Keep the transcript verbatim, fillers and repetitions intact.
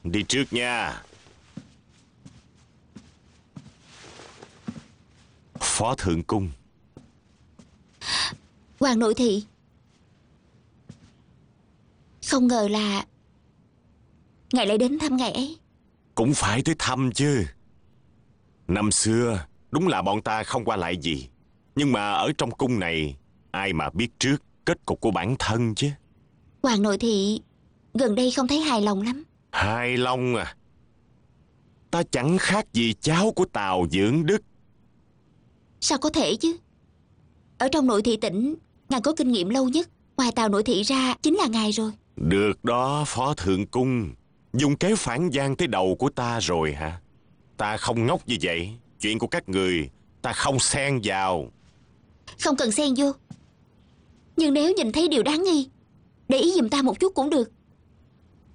Đi trước nha. Phó thượng cung. Hoàng nội thị, không ngờ là ngài lại đến thăm ngày ấy. Cũng phải tới thăm chứ. Năm xưa đúng là bọn ta không qua lại gì, nhưng mà ở trong cung này ai mà biết trước kết cục của bản thân chứ. Hoàng nội thị gần đây không thấy hài lòng lắm. Hài lòng à? Ta chẳng khác gì cháu của Tào Dưỡng Đức. Sao có thể chứ? Ở trong nội thị tỉnh, ngài có kinh nghiệm lâu nhất. Ngoài Tào nội thị ra chính là ngài rồi. Được đó Phó thượng cung. Dùng kế phản gian tới đầu của ta rồi hả? Ta không ngốc như vậy. Chuyện của các người ta không xen vào. Không cần xen vô. Nhưng nếu nhìn thấy điều đáng nghi, để ý giùm ta một chút cũng được.